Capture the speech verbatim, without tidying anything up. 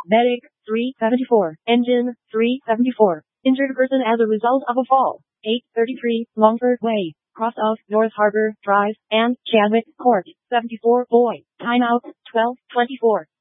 Medic, three seventy-four. Engine, three seventy-four. Injured person as a result of a fall, eight thirty-three, Longford Way, cross of North Harbor Drive and Chadwick Court, seventy-four. Boy, timeout, twelve twenty-four.